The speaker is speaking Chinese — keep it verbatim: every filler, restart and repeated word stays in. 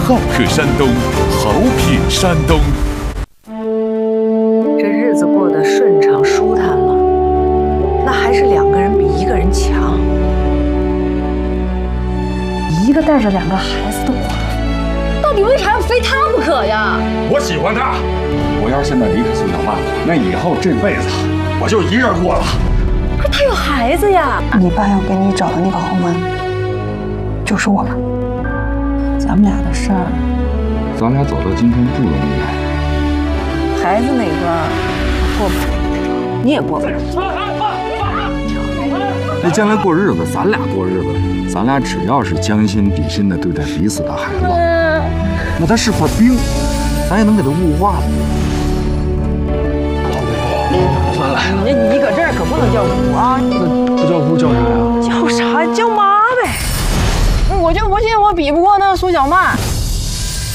好客山东，好品山东。 这日子过得顺畅舒坦了，那还是两个人比一个人强。 一个带着两个孩子的寡妇，到底为啥要非他不可呀？ 我喜欢他。我要是现在离开苏小曼，那以后这辈子我就一人过了。 可是他有孩子呀！ 你爸要给你找的那个豪门，就是我们。咱们俩的事儿， 咱俩走到今天不容易啊。 孩子那段过不了，你也过不了。 那将来过日子，咱俩过日子，咱俩只要是将心比心的对待彼此的孩子，那他是块冰，咱也能给他雾化了。 算了，你你搁这儿可不能叫姑啊！ 那不叫姑叫啥呀？ 叫啥？叫妈呗！ 我就不信我比不过那苏小曼。